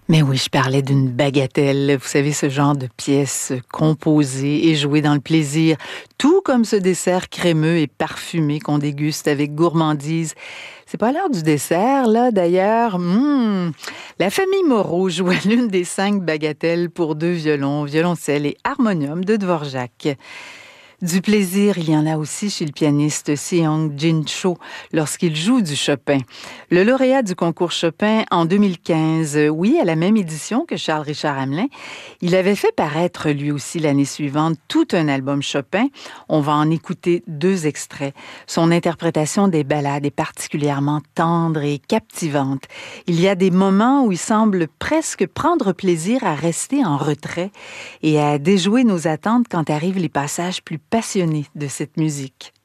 Mais oui, je parlais d'une bagatelle. Vous savez, ce genre de pièce composée et jouée dans le plaisir, tout comme ce dessert crémeux et parfumé qu'on déguste avec gourmandise. C'est pas l'heure du dessert, là, d'ailleurs. La famille Moreau jouait l'une des 5 bagatelles pour 2 violons, violoncelle et harmonium de Dvorak. Du plaisir, il y en a aussi chez le pianiste Seong Jin Cho lorsqu'il joue du Chopin. Le lauréat du concours Chopin en 2015, oui, à la même édition que Charles-Richard Hamelin, il avait fait paraître lui aussi l'année suivante tout un album Chopin. On va en écouter 2 extraits. Son interprétation des ballades est particulièrement tendre et captivante. Il y a des moments où il semble presque prendre plaisir à rester en retrait et à déjouer nos attentes quand arrivent les passages plus passionnés de cette musique.